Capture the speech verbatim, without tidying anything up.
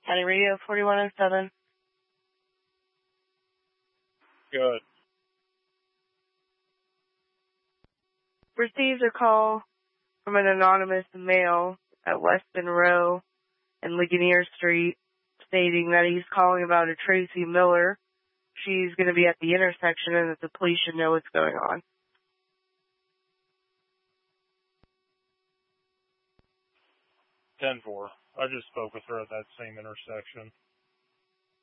County Radio forty-one oh seven. Good. Received a call from an anonymous male at Weston Row and Ligonier Street stating that he's calling about a Tracy Miller. She's going to be at the intersection and that the police should know what's going on. ten four. I just spoke with her at that same intersection.